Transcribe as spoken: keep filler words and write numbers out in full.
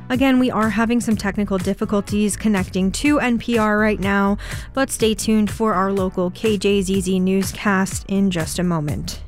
Again, we are having some technical difficulties connecting to N P R right now, but stay tuned for our local K J Z Z newscast in just a moment.